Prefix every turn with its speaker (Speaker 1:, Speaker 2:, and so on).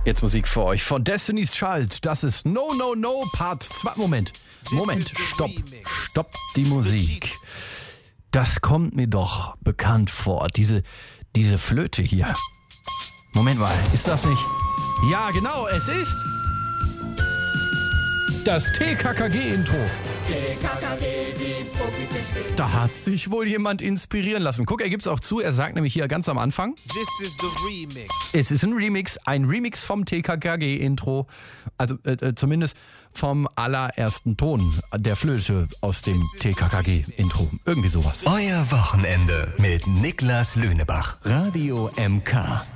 Speaker 1: Jetzt Musik für euch von Destiny's Child. Das ist No No No Part 2. Moment, stopp die Musik. Das kommt mir doch bekannt vor. Diese Flöte hier. Moment mal, ist das nicht? Ja, genau, es ist das TKKG-Intro.
Speaker 2: TKKG, die Profis sind still.
Speaker 1: Da hat sich wohl jemand inspirieren lassen. Guck, er gibt's auch zu. Er sagt nämlich hier ganz am Anfang:
Speaker 3: This is the remix.
Speaker 1: Es ist ein Remix vom TKKG-Intro. Also zumindest vom allerersten Ton der Flöte aus dem TKKG-Intro. Irgendwie sowas.
Speaker 4: Euer Wochenende mit Niklas Lünebach. Radio MK.